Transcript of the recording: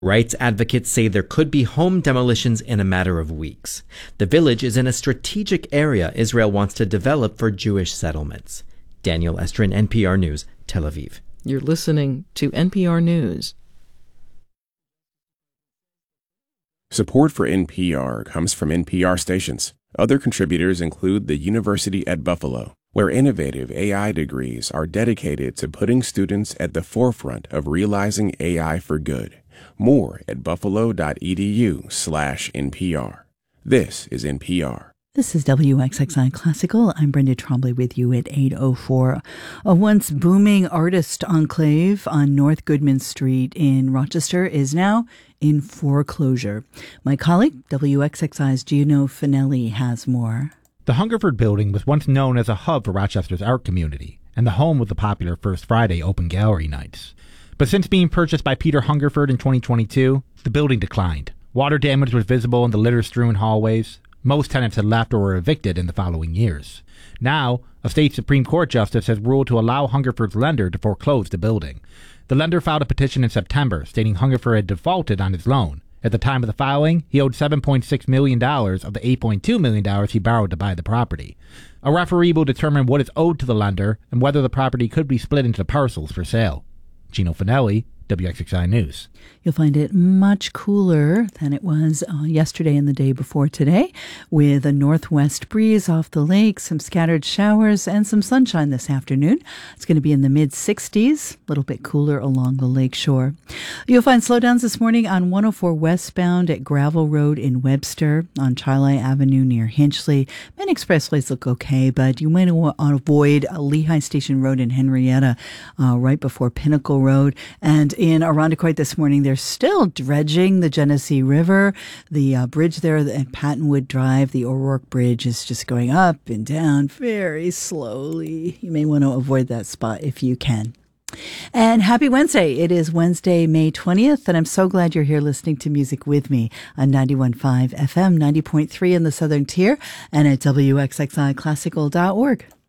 Rights advocates say there could be home demolitions in a matter of weeks. The village is in a strategic area Israel wants to develop for Jewish settlements. Daniel Estrin, NPR News, Tel Aviv. You're listening to NPR News. Support for NPR comes from NPR stations. Other contributors include the University at Buffalo, where innovative AI degrees are dedicated to putting students at the forefront of realizing AI for good. More at buffalo.edu/NPR. This is NPR. This is WXXI Classical. I'm Brenda Trombley with you at 8:04. A once booming artist enclave on North Goodman Street in Rochester is now in foreclosure. My colleague, WXXI's Gino Finelli, has more. The Hungerford building was once known as a hub for Rochester's art community and the home of the popular First Friday open gallery nights. But since being purchased by Peter Hungerford in 2022, the building declined. Water damage was visible in the litter-strewn hallways. Most tenants had left or were evicted in the following years. Now, a state Supreme Court justice has ruled to allow Hungerford's lender to foreclose the building. The lender filed a petition in September stating Hungerford had defaulted on his loan. At the time of the filing, he owed $7.6 million of the $8.2 million he borrowed to buy the property. A referee will determine what is owed to the lender and whether the property could be split into parcels for sale. Gino Finelli, WXXI News. You'll find it much cooler than it was yesterday and the day before today, with a northwest breeze off the lake, some scattered showers, and some sunshine this afternoon. It's going to be in the mid-60s, a little bit cooler along the lake shore. You'll find slowdowns this morning on 104 westbound at Gravel Road in Webster, on Charley Avenue near Hinchley. Many expressways look okay, but you might want to avoid Lehigh Station Road in Henrietta right before Pinnacle Road. And in Irondequoit this morning, they're still dredging the Genesee River. The bridge there at Pattonwood Drive, the O'Rourke Bridge, is just going up and down very slowly. You may want to avoid that spot if you can. And happy Wednesday. It is Wednesday, May 20th, and I'm so glad you're here listening to music with me on 91.5 FM, 90.3 in the Southern Tier, and at WXXIClassical.org.